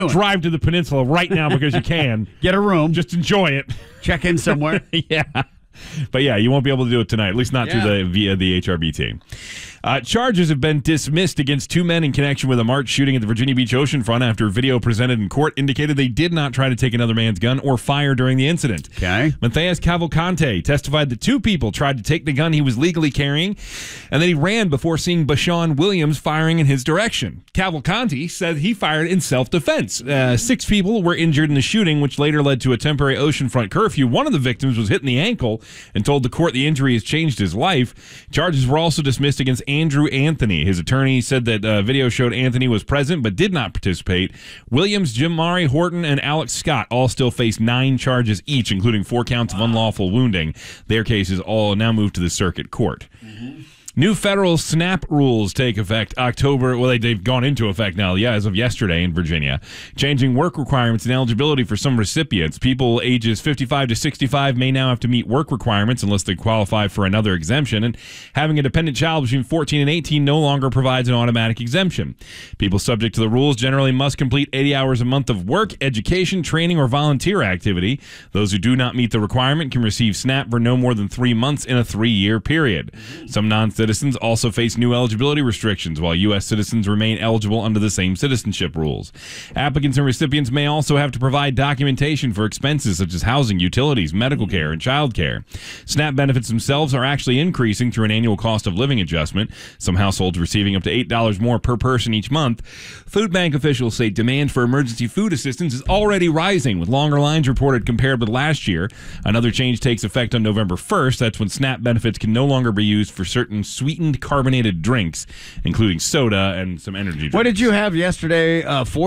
drive to the peninsula right now because you can. Get a room. Just enjoy it. Check in somewhere. Yeah. But yeah, you won't be able to do it tonight, at least not via the HRBT. Charges have been dismissed against two men in connection with a March shooting at the Virginia Beach oceanfront after video presented in court indicated they did not try to take another man's gun or fire during the incident. Okay. Matthias Cavalcante testified that two people tried to take the gun he was legally carrying, and then he ran before seeing Bashawn Williams firing in his direction. Cavalcante said he fired in self-defense. 6 people were injured in the shooting, which later led to a temporary oceanfront curfew. One of the victims was hit in the ankle and told the court the injury has changed his life. Charges were also dismissed against Andrew Anthony. His attorney said that video showed Anthony was present but did not participate. Williams, Jim Murray, Horton, and Alex Scott all still face 9 charges each, including 4 counts of unlawful wounding. Their cases all now moved to the circuit court. New federal SNAP rules take effect October. Well, they've gone into effect now, as of yesterday in Virginia, changing work requirements and eligibility for some recipients. People ages 55 to 65 may now have to meet work requirements unless they qualify for another exemption, and having a dependent child between 14 and 18 no longer provides an automatic exemption. People subject to the rules generally must complete 80 hours a month of work, education, training, or volunteer activity. Those who do not meet the requirement can receive SNAP for no more than 3 months in a 3-year period. Some non-citizens also face new eligibility restrictions, while U.S. citizens remain eligible under the same citizenship rules. Applicants and recipients may also have to provide documentation for expenses such as housing, utilities, medical care, and child care. SNAP benefits themselves are actually increasing through an annual cost of living adjustment, some households receiving up to $8 more per person each month. Food bank officials say demand for emergency food assistance is already rising, with longer lines reported compared with last year. Another change takes effect on November 1st. That's when SNAP benefits can no longer be used for certain sweetened carbonated drinks, including soda and some energy drinks. What did you have yesterday?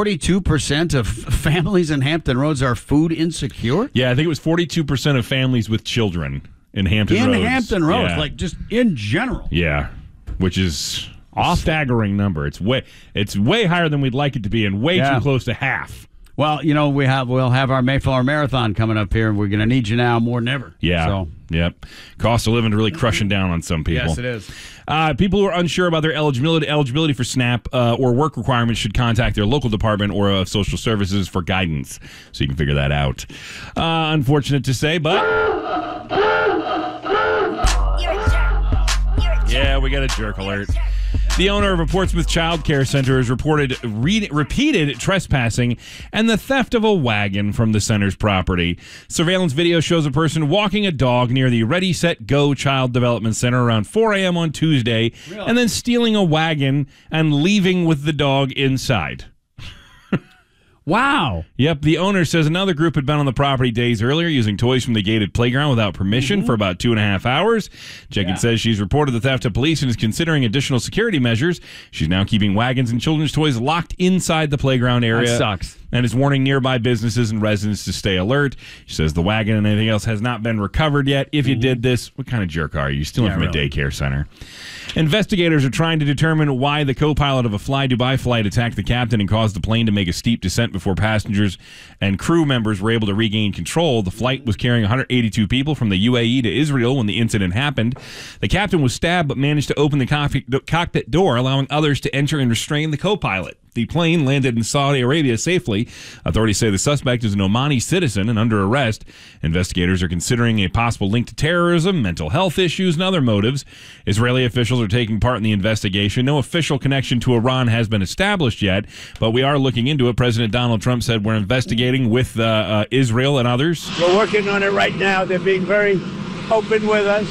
42% of families in Hampton Roads are food insecure? Yeah, I think it was 42% of families with children in Hampton Roads. In Hampton Roads, like just in general. Yeah, which is a staggering number. It's way higher than we'd like it to be, and way too close to half. Well, we'll have our Mayflower Marathon coming up here. We're going to need you now more than ever. Yeah. So. Yep. Cost of living really crushing down on some people. Yes, it is. People who are unsure about their eligibility for SNAP or work requirements should contact their local department or of social services for guidance, so you can figure that out. Unfortunate to say, but yeah, we got a jerk alert. The owner of a Portsmouth child care center has reported repeated trespassing and the theft of a wagon from the center's property. Surveillance video shows a person walking a dog near the Ready, Set, Go Child Development Center around 4 a.m. on Tuesday, and then stealing a wagon and leaving with the dog inside. Wow. Yep, the owner says another group had been on the property days earlier using toys from the gated playground without permission for about 2.5 hours. Jenkins says she's reported the theft to police and is considering additional security measures. She's now keeping wagons and children's toys locked inside the playground area. That sucks. And is warning nearby businesses and residents to stay alert. She says the wagon and anything else has not been recovered yet. If you did this, what kind of jerk are you? Stealing from a daycare center. Investigators are trying to determine why the co-pilot of a Fly Dubai flight attacked the captain and caused the plane to make a steep descent before passengers and crew members were able to regain control. The flight was carrying 182 people from the UAE to Israel when the incident happened. The captain was stabbed but managed to open the cockpit door, allowing others to enter and restrain the co-pilot. The plane landed in Saudi Arabia safely. Authorities say the suspect is an Omani citizen and under arrest. Investigators are considering a possible link to terrorism, mental health issues, and other motives. Israeli officials are taking part in the investigation. No official connection to Iran has been established yet, but we are looking into it. President Donald Trump said we're investigating with Israel and others. We're working on it right now. They're being very open with us.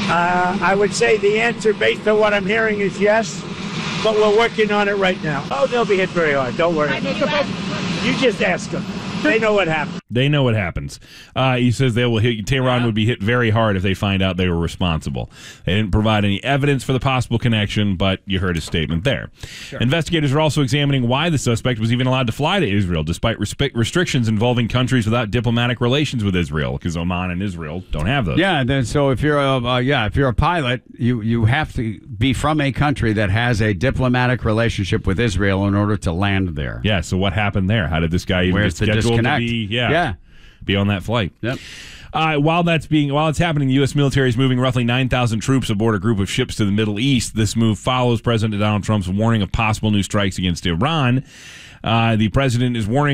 I would say the answer, based on what I'm hearing, is yes. But we're working on it right now. Oh, they'll be hit very hard. Don't worry. You just ask them. They know what happened. They know what happens. He says they will hit. Tehran would be hit very hard if they find out they were responsible. They didn't provide any evidence for the possible connection, but you heard his statement there. Sure. Investigators are also examining why the suspect was even allowed to fly to Israel, despite restrictions involving countries without diplomatic relations with Israel, because Oman and Israel don't have those. Yeah. Then so if you're a pilot, you have to be from a country that has a diplomatic relationship with Israel in order to land there. Yeah. So what happened there? How did this guy even get scheduled to be on that flight? Yep. While it's happening, the U.S. military is moving roughly 9,000 troops aboard a group of ships to the Middle East. This move follows President Donald Trump's warning of possible new strikes against Iran. The president is warning